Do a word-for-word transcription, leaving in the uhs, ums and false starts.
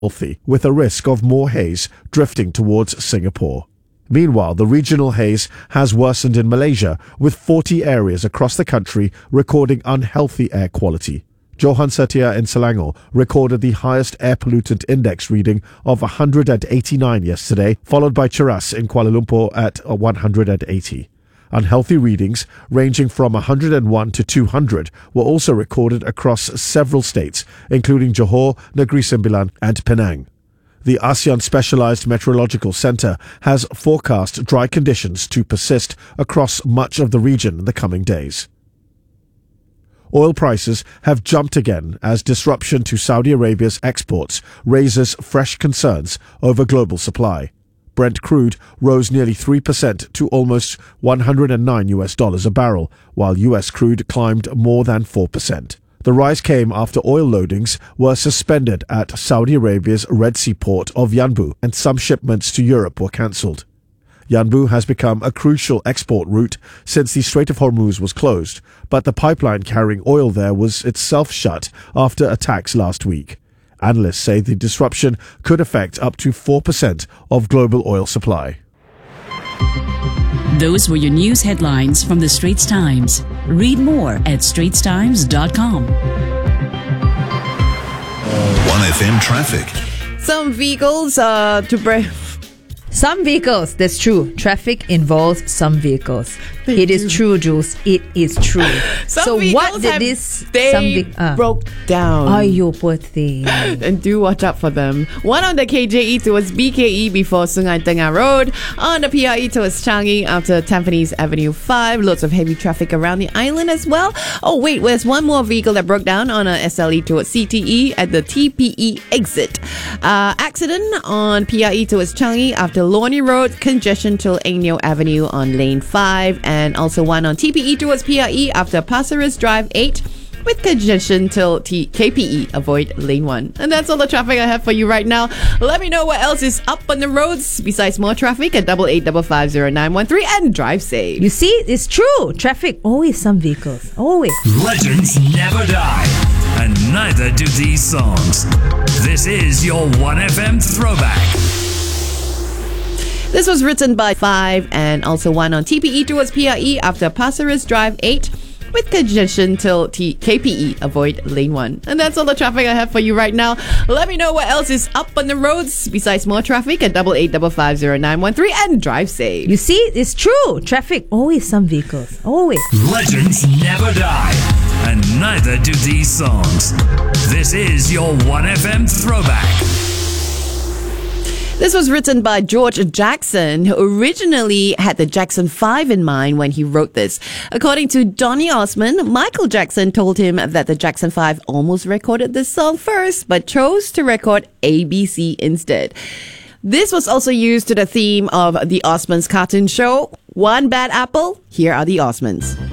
healthy, with a risk of more haze drifting towards Singapore. Meanwhile, the regional haze has worsened in Malaysia, with forty areas across the country recording unhealthy air quality. Johan Setia in Selangor recorded the highest air pollutant index reading of one hundred eighty-nine yesterday, followed by Cheras in Kuala Lumpur at one hundred eighty. Unhealthy readings, ranging from one hundred one to two hundred, were also recorded across several states, including Johor, Negeri Sembilan and Penang. The ASEAN Specialized Meteorological Center has forecast dry conditions to persist across much of the region in the coming days. Oil prices have jumped again as disruption to Saudi Arabia's exports raises fresh concerns over global supply. Brent crude rose nearly three percent to almost one hundred nine U S dollars a barrel, while U S crude climbed more than four percent. The rise came after oil loadings were suspended at Saudi Arabia's Red Sea port of Yanbu, and some shipments to Europe were cancelled. Yanbu has become a crucial export route since the Strait of Hormuz was closed, but the pipeline carrying oil there was itself shut after attacks last week. Analysts say the disruption could affect up to four percent of global oil supply. Those were your news headlines from the Straits Times. Read more at straits times dot com. one F M traffic. Some vehicles uh, to break. Some vehicles, that's true. Traffic involves some vehicles. They it do. is true, Jules. It is true. Some so vehicles what did have, this? They some ve- uh, broke down. Aiyo, poor thing. And do watch out for them. One on the K J E towards B K E before Sungai Tengah Road. On the P R E towards Changi after Tampines Avenue five. Lots of heavy traffic around the island as well. Oh wait, there's one more vehicle that broke down on a S L E towards C T E at the T P E exit. Uh, accident on P R E towards Changi after Lornie Road. Congestion till Aingnio Avenue on lane five. And also one on T P E towards P R E after Pasir Ris Drive eight. With congestion till T- K P E, avoid lane one. And that's all the traffic I have for you right now. Let me know what else is up on the roads besides more traffic at double eight double five zero nine one three, and drive safe. You see, it's true. Traffic, always some vehicles. Always. Legends never die, and neither do these songs. This is your one F M throwback. This was written by Five and also one on T P E towards P R E after Pasir Ris Drive eight. With congestion till T- K P E, avoid lane one. And that's all the traffic I have for you right now. Let me know what else is up on the roads besides more traffic at double eight double five zero nine one three, and drive safe. You see, it's true. Traffic, always some vehicles. Always. Legends never die, and neither do these songs. This is your one F M throwback. This was written by George Jackson, who originally had the Jackson five in mind when he wrote this. According to Donny Osmond, Michael Jackson told him that the Jackson five almost recorded this song first, but chose to record A B C instead. This was also used to the theme of the Osmonds cartoon show, One Bad Apple. Here are the Osmonds.